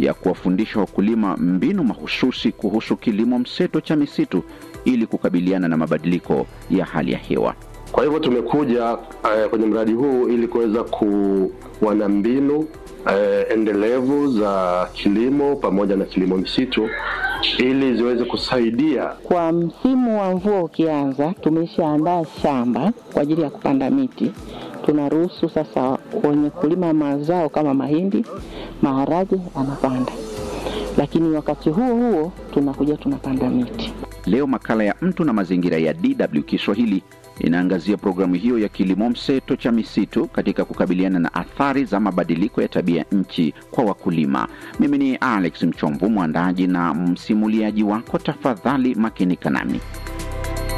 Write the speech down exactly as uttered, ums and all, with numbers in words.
ya kuwafundisha wakulima mbinu mahususi kuhusu kilimo mseto cha misitu ili kukabiliana na mabadiliko ya hali ya hewa. Kwa hivyo tumekuja uh, kwenye mradi huu ili kuweza kuwa na mbinu uh, endelevu za kilimo pamoja na kilimo misitu ili ziweze kusaidia. Kwa msimu wa mvua ukianza, tumeshaandaa shamba kwa ajili ya kupanda miti. Tunaruhusu sasa wenye kulima mazao kama mahindi, maharage anapanda. Lakini wakati huo huo tunakuja tunapanda miti. Leo makala ya Mtu na Mazingira ya D W Kiswahili inaangazia programu hiyo ya kilimo mseto cha misitu katika kukabiliana na athari za mabadiliko ya tabia nchi kwa wakulima. Mimi ni Alex Mchomvu, mwandaji na msimuliaji wako. Tafadhali makinika nami.